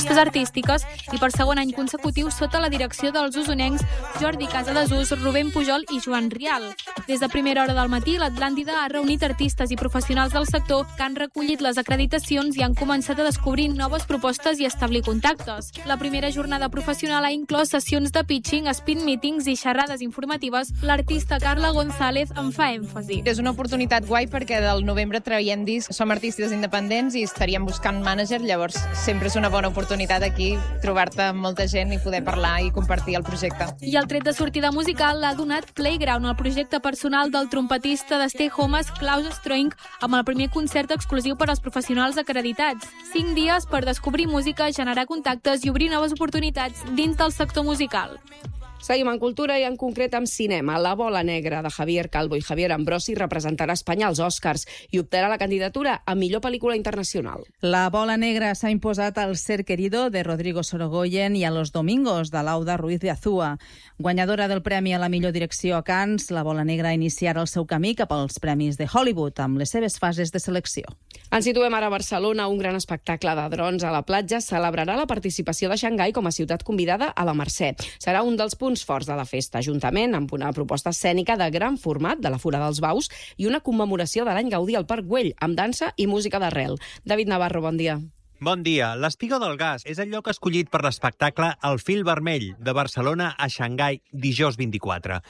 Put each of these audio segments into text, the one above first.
propostes artístiques i per segon any consecutiu sota la direcció dels usonencs Jordi Casadesús, Rubén Pujol i Joan Rial. Des de primera hora del matí, l'Atlàntida ha reunit artistes i professionals del sector que han recollit les acreditacions i han començat a descobrir noves propostes i establir contactes. La primera jornada professional ha inclòs sessions de pitching, spin meetings i xerrades informatives. L'artista Carla González en fa èmfasi. És una oportunitat guai perquè del novembre traiem disc, som artistes independents i estaríem buscant mànager, llavors sempre és una bona oportunitat aquí trobar-te amb molta gent i poder parlar i compartir el projecte. I el tret de sortida musical l'ha donat Playground, el projecte personal del trompetista de Stay Homes, Klaus Stroink, amb el primer concert exclusiu per als professionals acreditats. 5 dies per descobrir música, generar contactes i obrir noves oportunitats dins del sector musical. Seguim en cultura i en concret amb cinema. La bola negra de Javier Calvo i Javier Ambrosi representarà Espanya als Oscars i optarà la candidatura a millor pel·lícula internacional. La bola negra s'ha imposat al Ser querido de Rodrigo Sorogoyen i a Los domingos de Lauda Ruiz de Azúa. Guanyadora del premi a la millor direcció a Cannes, la bola negra iniciarà el seu camí cap als premis de Hollywood amb les seves fases de selecció. Ens situem ara a Barcelona. Un gran espectacle de drons a la platja celebrarà la participació de Xangai com a ciutat convidada a la Mercè. Serà un dels punts forts de la festa, juntament amb una proposta escènica de gran format de la Fura dels Baus i una commemoració de l'any Gaudí al Parc Güell, amb dansa i música d'arrel. David Navarro, bon dia. Bon dia. L'Espigó del Gas és el lloc escollit per l'espectacle El fil vermell, de Barcelona a Xangai, dijous 24.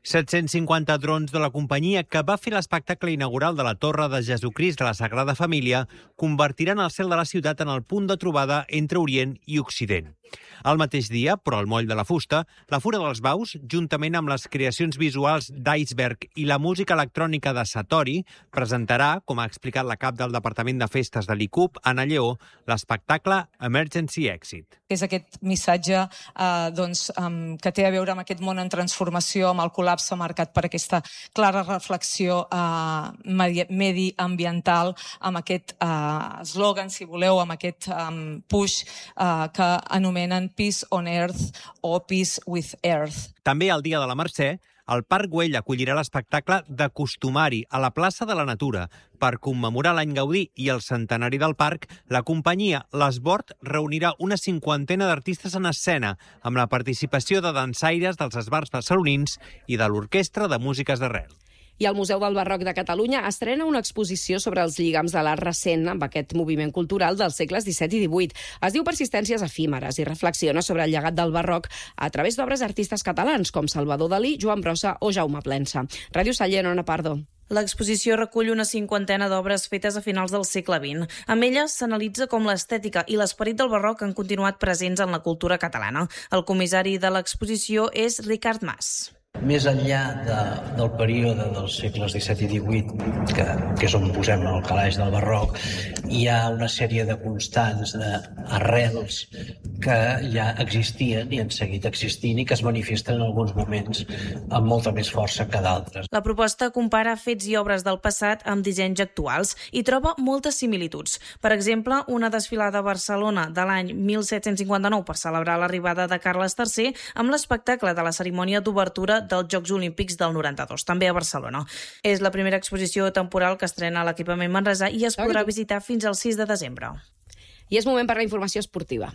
750 drons de la companyia que va fer l'espectacle inaugural de la Torre de Jesucrist de la Sagrada Família convertiran el cel de la ciutat en el punt de trobada entre Orient i Occident. El mateix dia, però al moll de la fusta, la Fura dels Baus, juntament amb les creacions visuals d'Iceberg i la música electrònica de Satori, presentarà, com ha explicat la cap del Departament de Festes de l'ICUP, Anna Lleó, l'espectacle Emergency Exit. És aquest missatge que té a veure amb aquest món en transformació, amb el col·lapse marcat per aquesta clara reflexió mediambiental, amb aquest eslògan, si voleu, amb aquest push que anomenen Peace on Earth o Peace with Earth. També el dia de la Mercè, el Parc Güell acollirà l'espectacle de Costumari a la plaça de la Natura. Per commemorar l'any Gaudí i el centenari del parc, la companyia L'Esbord reunirà una 50ena d'artistes en escena, amb la participació de dansaires dels esbars barcelonins i de l'Orquestra de Músiques d'Arrel. I el Museu del Barroc de Catalunya estrena una exposició sobre els lligams de l'art recent amb aquest moviment cultural dels segles XVII i XVIII. Es diu Persistències efímeres i reflexiona sobre el llegat del barroc a través d'obres d'artistes catalans com Salvador Dalí, Joan Brossa o Jaume Plensa. Ràdio Sallent, Ona Pardo. L'exposició recull una 50ena d'obres fetes a finals del segle XX. Amb elles s'analitza com l'estètica i l'esperit del barroc han continuat presents en la cultura catalana. El comissari de l'exposició és Ricard Mas. Més enllà del període dels segles XVII i XVIII, que és on posem el calaix del barroc, hi ha una sèrie de constants, d'arrels que ja existien i han seguit existint i que es manifesten en alguns moments amb molta més força que d'altres. La proposta compara fets i obres del passat amb dissenys actuals i troba moltes similituds. Per exemple, una desfilada a Barcelona de l'any 1759 per celebrar l'arribada de Carles III amb l'espectacle de la cerimònia d'obertura dels Jocs Olímpics del 92, també a Barcelona. És la primera exposició temporal que estrena a l'equipament manresà i es podrà visitar fins al 6 de desembre. I és moment per la informació esportiva.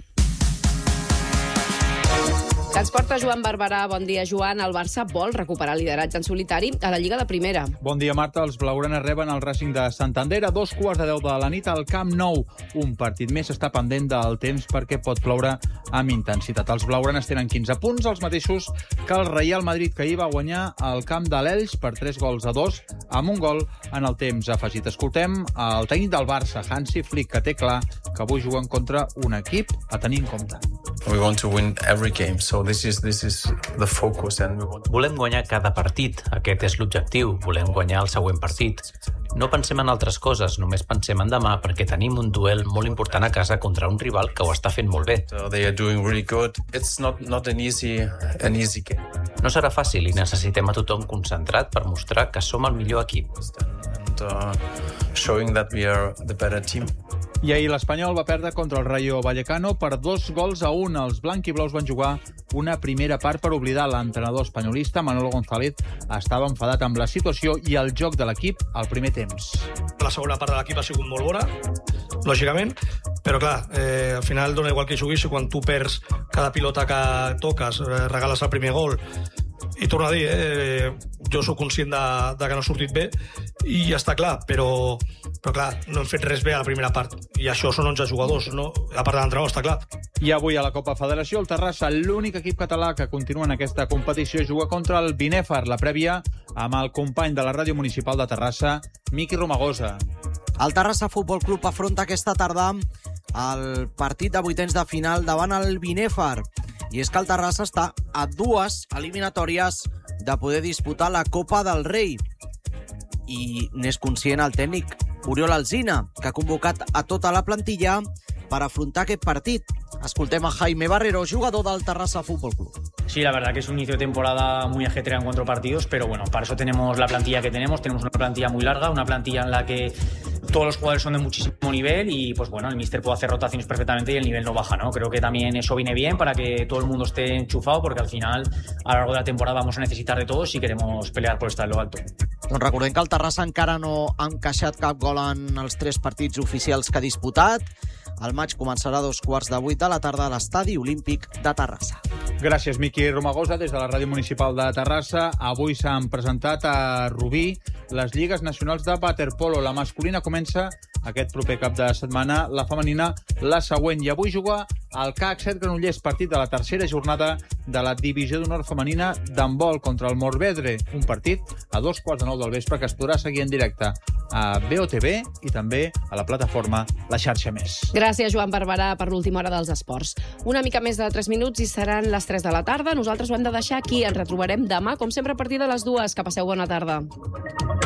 Ens porta Joan Barberà. Bon dia, Joan. El Barça vol recuperar el lideratge en solitari a la Lliga de Primera. Bon dia, Marta. Els blaugranes reben el Racing de Santander a 2:15 de la nit al Camp Nou. Un partit més està pendent del temps perquè pot ploure amb intensitat. Els blaugranes tenen 15 punts, els mateixos que el Real Madrid, que ahir va guanyar al camp de l'Elx per 3-2 amb un gol en el temps afegit. Escoltem el tècnic del Barça, Hansi Flick, que té clar que avui juguen contra un equip a tenir en compte. We want to win every game, so this is the focus and we want... Volem guanyar cada partit, aquest és l'objectiu, volem guanyar el següent partit. No pensem en altres coses, només pensem en demà perquè tenim un duel molt important a casa contra un rival que ho està fent molt bé. So they are doing really good. It's not an easy game. No serà fàcil i necessitem a tothom concentrat per mostrar que som el millor equip. And showing that we are the better team. I ahir l'Espanyol va perdre contra el Rayo Vallecano per 2-1. Els blanquiblaus van jugar una primera part per oblidar l'entrenador espanyolista. Manolo González estava enfadat amb la situació i el joc de l'equip al primer temps. La segona part de l'equip ha sigut molt bona. lògicament, però clar, al final dona igual que juguis, i quan tu perds cada pilota que toques, regales el primer gol, i torno a dir, jo sóc conscient de que no ha sortit bé i ja està clar, però clar, no hem fet res bé a la primera part i això són 11 jugadors, no? A part de l'entrenador, està clar. I avui a la Copa Federació, el Terrassa, l'únic equip català que continua en aquesta competició, juga contra el Binèfar, la prèvia amb el company de la Ràdio Municipal de Terrassa, Miqui Romagosa. El Terrassa Futbol Club afronta aquesta tarda el partit de vuitens de final davant el Binèfar. I és que el Terrassa està a 2 eliminatòries de poder disputar la Copa del Rei. I n'és conscient el tècnic Oriol Alsina, que ha convocat a tota la plantilla para afrontar aquest partit. Escoltem a Jaime Barrero, jugador del Terrassa Fútbol Club. Sí, la verdad que es un inicio de temporada muy ajetreado en 4 partidos, pero bueno, para eso tenemos la plantilla que tenemos una plantilla muy larga, una plantilla en la que todos los jugadores son de muchísimo nivel y pues bueno, el míster puede hacer rotaciones perfectamente y el nivel no baja, ¿no? Creo que también eso viene bien para que todo el mundo esté enchufado, porque al final, a lo largo de la temporada vamos a necesitar de todos si queremos pelear por estar en lo alto. Doncs recordem que el Terrassa encara no ha encaixat cap gol en els 3 partits oficials que ha disputat. El maig començarà a 7:15 de la tarda a l'Estadi Olímpic de Terrassa. Gràcies, Miqui Romagosa. Des de la Ràdio Municipal de Terrassa, avui s'han presentat a Rubí les lligues nacionals de waterpolo. La masculina comença aquest proper cap de setmana, la femenina la següent. I avui juga el CAC 7 Granollers, partit de la tercera jornada de la divisió d'honor femenina d'handbol contra el Morvedre. Un partit a 2:15 del vespre que es podrà seguir en directe a BOTV i també a la plataforma La Xarxa Més. Gràcies, Joan Barberà, per l'última hora dels esports. Una mica més de 3 minuts i seran les 3 de la tarda. Nosaltres ho hem de deixar aquí. Ens retrobarem demà, com sempre, a partir de les 2. Que passeu bona tarda.